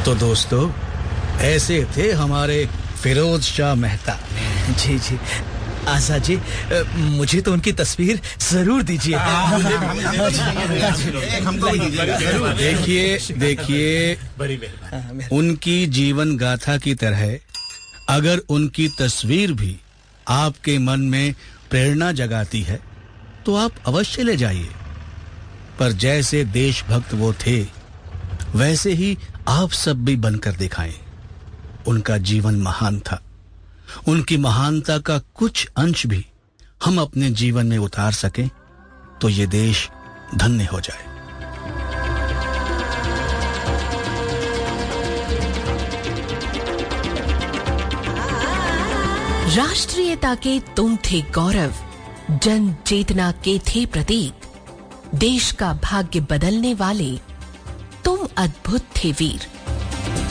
तो दोस्तों, ऐसे थे हमारे फिरोज शाह मेहता। जी जी, आज़ाद जी, मुझे तो उनकी तस्वीर जरूर दीजिए। देखिए, उनकी जीवन गाथा की तरह अगर उनकी तस्वीर भी आपके मन में प्रेरणा जगाती है तो आप अवश्य ले जाइए। पर जैसे देशभक्त वो थे, वैसे ही आप सब भी बनकर दिखाएं। उनका जीवन महान था। उनकी महानता का कुछ अंश भी हम अपने जीवन में उतार सकें तो ये देश धन्य हो जाए। राष्ट्रीयता के तुम थे गौरव, जन चेतना के थे प्रतीक, देश का भाग्य बदलने वाले तुम अद्भुत थे वीर।